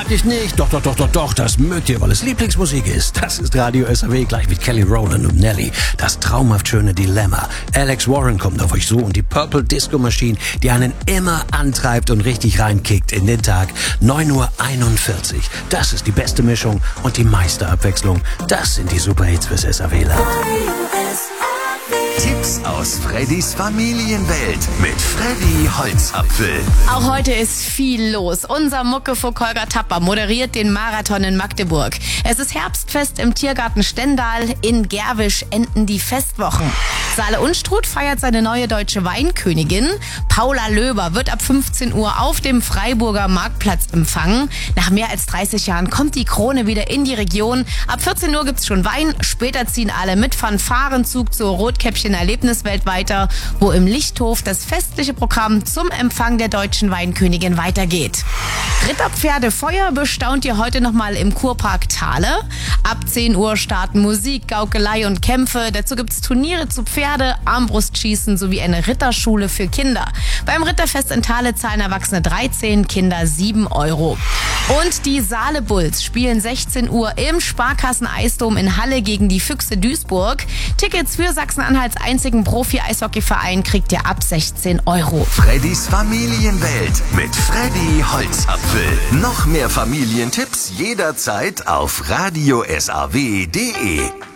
Wirklich nicht? Doch, das mögt ihr, weil es Lieblingsmusik ist. Das ist Radio SAW gleich mit Kelly Rowland und Nelly. Das traumhaft schöne Dilemma. Alex Warren kommt auf euch so und die Purple Disco Machine, die einen immer antreibt und richtig reinkickt in den Tag. 9:41 Uhr. Das ist die beste Mischung und die meiste Abwechslung. Das sind die Superhits fürs SAWler. Tipps aus Freddys Familienwelt mit Freddy Holzapfel. Auch heute ist viel los. Unser Muckefuck Holger Tapper moderiert den Marathon in Magdeburg. Es ist Herbstfest im Tiergarten Stendal. In Gerwisch enden die Festwochen. Saale Unstrut feiert seine neue deutsche Weinkönigin. Paula Löber wird ab 15 Uhr auf dem Freiburger Marktplatz empfangen. Nach mehr als 30 Jahren kommt die Krone wieder in die Region. Ab 14 Uhr gibt's schon Wein. Später ziehen alle mit Fanfarenzug zur Rotkäppchen Erlebniswelt weiter, wo im Lichthof das festliche Programm zum Empfang der deutschen Weinkönigin weitergeht. Ritterpferdefeuer bestaunt ihr heute nochmal im Kurpark Thale. Ab 10 Uhr starten Musik, Gaukelei und Kämpfe. Dazu gibt's Turniere zu Pferde, Armbrustschießen sowie eine Ritterschule für Kinder. Beim Ritterfest in Thale zahlen Erwachsene 13, Kinder 7 Euro. Und die Saale Bulls spielen 16 Uhr im Sparkassen-Eisdom in Halle gegen die Füchse Duisburg. Tickets für Sachsen-Anhalts einzigen Profi-Eishockeyverein kriegt ihr ab 16 Euro. Freddys Familienwelt mit Freddy Holzapfel. Noch mehr Familientipps jederzeit auf radiosaw.de.